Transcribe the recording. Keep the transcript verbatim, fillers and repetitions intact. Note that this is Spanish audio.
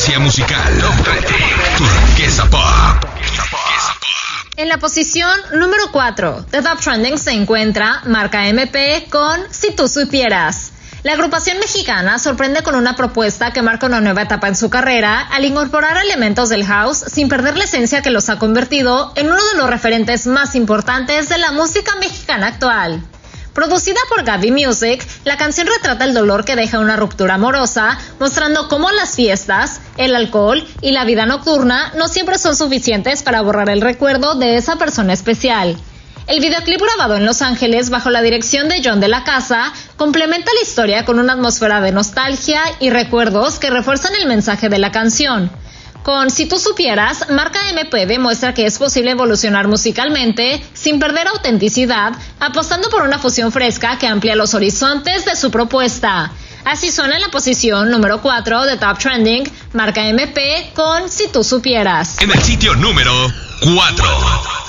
Tendencia musical. Top treinta. Turquesa Pop. En la posición número cuatro de Top Trending se encuentra Marca M P con Si Tú Supieras. La agrupación mexicana sorprende con una propuesta que marca una nueva etapa en su carrera al incorporar elementos del house sin perder la esencia que los ha convertido en uno de los referentes más importantes de la música mexicana actual. Producida por Gaby Music, la canción retrata el dolor que deja una ruptura amorosa, mostrando cómo las fiestas, el alcohol y la vida nocturna no siempre son suficientes para borrar el recuerdo de esa persona especial. El videoclip, grabado en Los Ángeles bajo la dirección de John de la Casa, complementa la historia con una atmósfera de nostalgia y recuerdos que refuerzan el mensaje de la canción. Con Si Tú Supieras, Marca M P demuestra que es posible evolucionar musicalmente sin perder autenticidad, apostando por una fusión fresca que amplía los horizontes de su propuesta. Así suena en la posición número cuatro de Top Trending, Marca M P con Si Tú Supieras. En el sitio número cuatro.